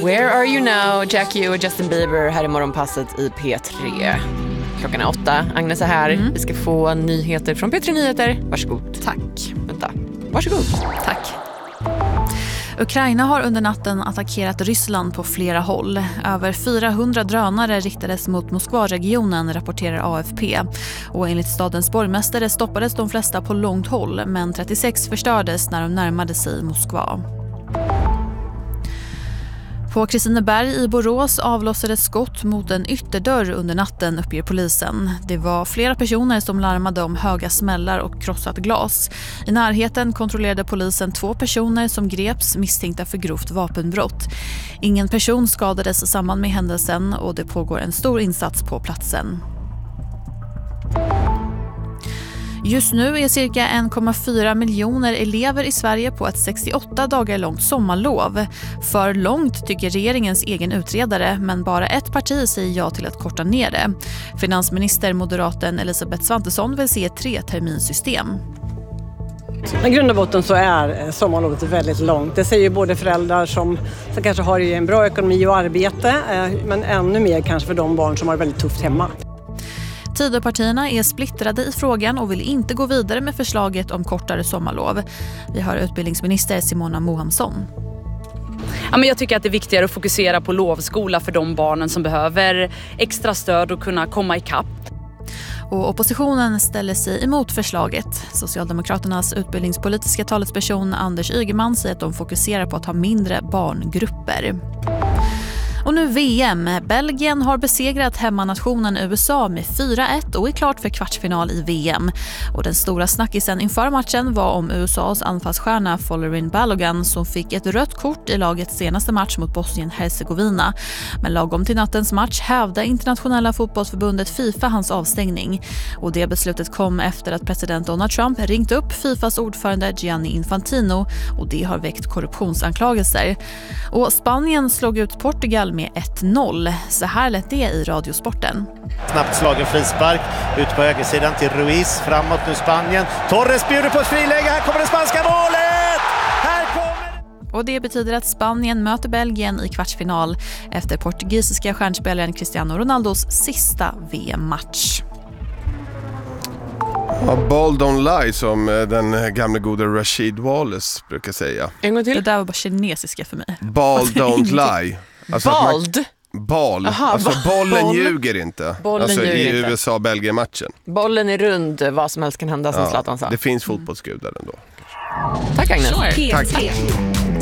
Where are you now? Jack U och Justin Bieber här i morgonpasset i P3. Klockan är 8. Agnes är här. Vi ska få nyheter från P3 Nyheter. Varsågod. Tack. Vänta. Varsågod. Tack. Ukraina har under natten attackerat Ryssland på flera håll. Över 400 drönare riktades mot Moskva-regionen, rapporterar AFP. Och enligt stadens borgmästare stoppades de flesta på långt håll, men 36 förstördes när de närmade sig Moskva. På Kristineberg i Borås avlossades skott mot en ytterdörr under natten, uppger polisen. Det var flera personer som larmade om höga smällar och krossat glas. I närheten kontrollerade polisen 2 personer som greps misstänkta för grovt vapenbrott. Ingen person skadades i samband med händelsen och det pågår en stor insats på platsen. Just nu är cirka 1,4 miljoner elever i Sverige på ett 68 dagar långt sommarlov. För långt tycker regeringens egen utredare, men bara ett parti säger ja till att korta ner det. Finansminister moderaten Elisabeth Svantesson vill se ett 3-terminssystem. I grund och botten så är sommarlovet väldigt långt. Det säger ju både föräldrar som kanske har en bra ekonomi och arbete, men ännu mer kanske för de barn som har väldigt tufft hemma. Tidöpartierna är splittrade i frågan och vill inte gå vidare med förslaget om kortare sommarlov. Vi har utbildningsminister Simona Mohamsson. Ja, men jag tycker att det är viktigare att fokusera på lovskola för de barnen som behöver extra stöd och kunna komma ikapp. Och oppositionen ställer sig emot förslaget. Socialdemokraternas utbildningspolitiska talesperson Anders Ygeman säger att de fokuserar på att ha mindre barngrupper. Och nu VM. Belgien har besegrat hemmanationen USA med 4-1 och är klart för kvartsfinal i VM. Och den stora snackisen inför matchen var om USAs anfallsstjärna Folarin Balogun som fick ett rött kort i lagets senaste match mot Bosnien-Hercegovina. Men lagom till nattens match hävde internationella fotbollsförbundet FIFA hans avstängning. Och det beslutet kom efter att president Donald Trump ringt upp FIFAs ordförande Gianni Infantino och det har väckt korruptionsanklagelser. Och Spanien slog ut Portugal med 1-0. Så här lät det i Radiosporten. Snabbt slagen frispark ut på högersidan till Ruiz, framåt nu Spanien. Torres bjuder på ett friläge, här kommer det spanska målet! Här kommer... Och det betyder att Spanien möter Belgien i kvartsfinal efter portugisiska stjärnspelaren Cristiano Ronaldos sista VM-match. Ja, ball don't lie som den gamla gode Rashid Wallace brukar säga. En gång till. Det där var bara kinesiska för mig. Ball don't lie. Alltså Bald? Ball. Aha, alltså bollen ljuger inte. Bollen alltså ljuger i inte. USA-Belgien-matchen. Bollen är rund, vad som helst kan hända som Zlatan sa. Det finns fotbollsgudar ändå. Tack Agnes. Tack.